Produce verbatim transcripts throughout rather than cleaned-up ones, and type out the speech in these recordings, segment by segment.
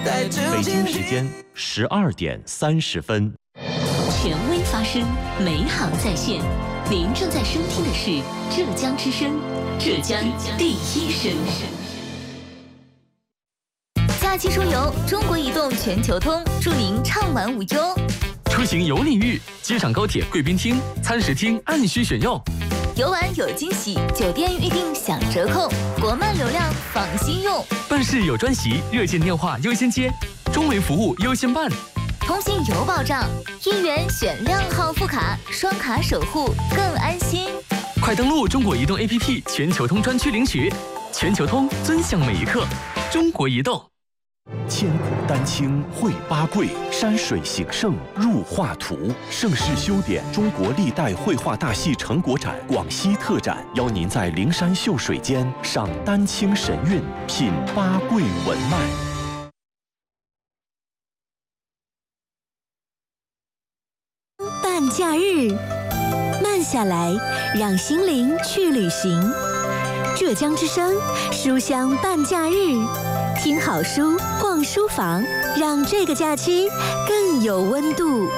北京时间十二点三十分。 权威发声，美好在线。您正在收听的是浙江之声，浙江第一声。 假期出游，中国移动全球通，祝您畅玩无忧。 出行有礼遇，机场高铁贵宾厅、餐食厅按需选用。 游玩有惊喜，酒店预订享折扣，国漫流量放心用。 办事有专席，热线电话优先接，中维服务优先办。 通信有保障，一元选靓号副卡，双卡守护更安心。 快登录中国移动 A P P 全球通专区领取，全球通尊享每一刻。中国移动。 千古丹青绘八桂，山水形胜入画图。盛世修典中国历代绘画大戏成果展广西特展，邀您在灵山秀水间赏丹青神韵，品八桂文脉。 半假日，慢下来，让心灵去旅行。浙江之声书香半假日，听好书，逛书房，让这个假期更有温度。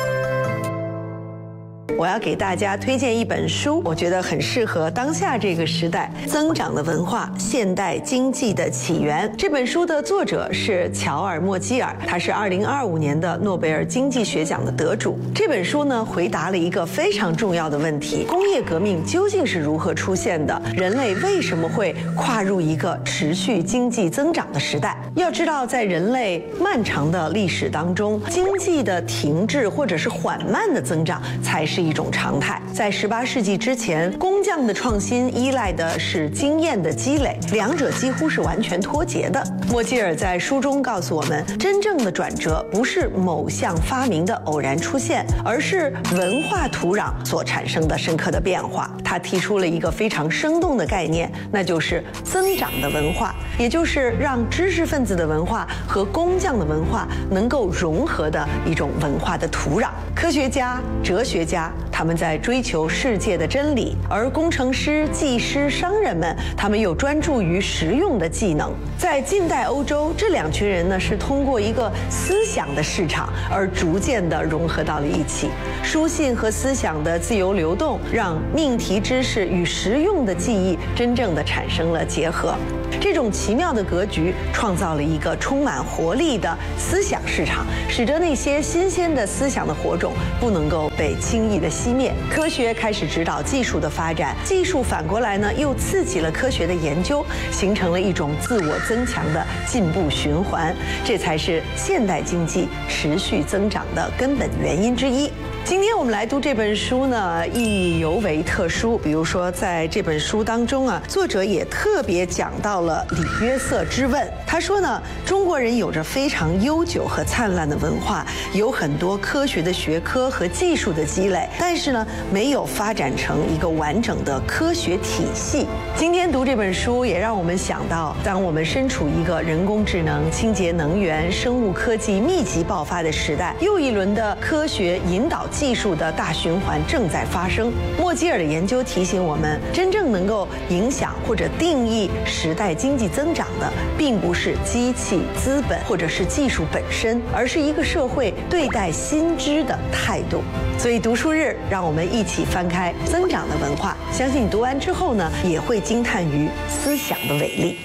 我要给大家推荐一本书，我觉得很适合当下这个时代。增长的文化，现代经济的起源。这本书的作者是乔尔·莫基尔，他是二零二五年的诺贝尔经济学奖的得主。这本书呢，回答了一个非常重要的问题：工业革命究竟是如何出现的？人类为什么会跨入一个持续经济增长的时代？要知道，在人类漫长的历史当中，经济的停滞或者是缓慢的增长才是一种常态。在十八世纪之前，工匠的创新依赖的是经验的积累，两者几乎是完全脱节的。莫基尔在书中告诉我们，真正的转折不是某项发明的偶然出现，而是文化土壤所产生的深刻的变化。他提出了一个非常生动的概念，那就是增长的文化，也就是让知识分子的文化和工匠的文化能够融合的一种文化的土壤。科学家、哲学家，他们在追求世界的真理，而工程师、技师、商人们，他们又专注于实用的技能。在近代欧洲，这两群人呢是通过一个思想的市场而逐渐的融合到了一起。书信和思想的自由流动，让命题知识与实用的记忆真正的产生了结合。这种奇妙的格局创造了一个充满活力的思想市场，使得那些新鲜的思想的火种不能够被轻易的熄灭。科学开始指导技术的发展，技术反过来呢又刺激了科学的研究，形成了一种自我增强的进步循环。这才是现代经济持续增长的根本原因之一。今天我们来读这本书呢，意义尤为特殊。比如说，在这本书当中啊，作者也特别讲到了李约瑟之问。他说呢，中国人有着非常悠久和灿烂的文化，有很多科学的学科和技术的积累，但是呢，没有发展成一个完整的科学体系。今天读这本书，也让我们想到，当我们身处一个人工智能、清洁能源、生物科技密集爆发的时代，又一轮的科学引导技术的大循环正在发生。莫基尔的研究提醒我们，真正能够影响或者定义时代经济增长的，并不是机器、资本或者是技术本身，而是一个社会对待新知的态度。所以读书日，让我们一起翻开《增长的文化》，相信读完之后呢，也会惊叹于思想的伟力。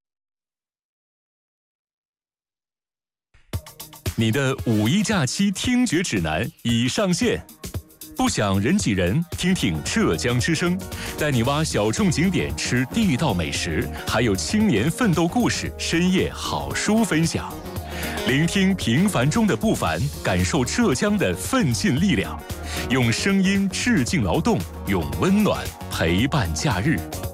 你的五一假期听觉指南已上线，不想人挤人，听听浙江之声，带你挖小众景点，吃地道美食，还有青年奋斗故事，深夜好书分享，聆听平凡中的不凡，感受浙江的奋进力量，用声音致敬劳动，用温暖陪伴假日。